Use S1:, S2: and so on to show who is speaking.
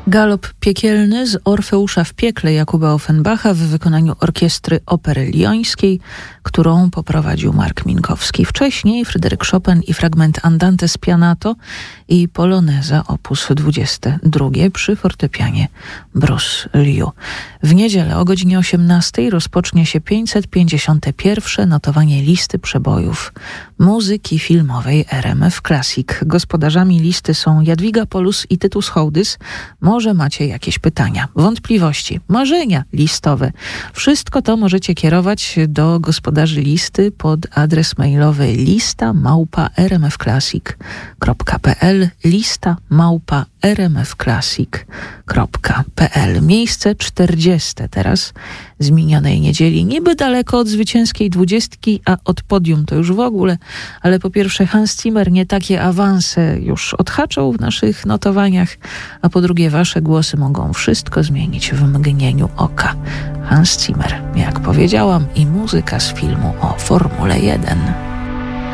S1: Galop piekielny z Orfeusza w piekle Jakuba Offenbacha w wykonaniu Orkiestry Opery Lyońskiej, którą poprowadził Mark Minkowski. Wcześniej Fryderyk Chopin i fragment Andante Spianato i Poloneza op. 22 przy fortepianie Bruce Liu. W niedzielę o godzinie 18 rozpocznie się 551. notowanie listy przebojów muzyki filmowej RMF Classic. Gospodarzami listy są Jadwiga Polus i Tytus Hołdys. Może macie jakieś pytania, wątpliwości, marzenia listowe. Wszystko to możecie kierować do gospodarzy listy pod adres mailowy lista@rmfclassic.pl lista@rmfclassic.pl. Miejsce 40 teraz z minionej niedzieli. Niby daleko od zwycięskiej 20, a od podium to już w ogóle, ale po pierwsze Hans Zimmer nie takie awanse już odhaczał w naszych notowaniach, a po drugie wasze głosy mogą wszystko zmienić w mgnieniu oka. Hans Zimmer, jak powiedziałam, i muzyka z filmu o Formule 1.